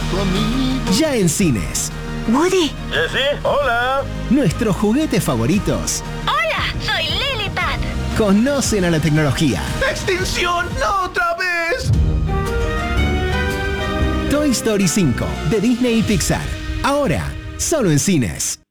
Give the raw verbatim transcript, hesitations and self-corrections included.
tu amigo. Ya en cines. Woody. Jesse, hola. Nuestros juguetes favoritos. Hola, soy Lilipad. Conocen a la tecnología. ¡Extinción! ¡No otra vez! Toy Story cinco, de Disney y Pixar. Ahora, solo en cines.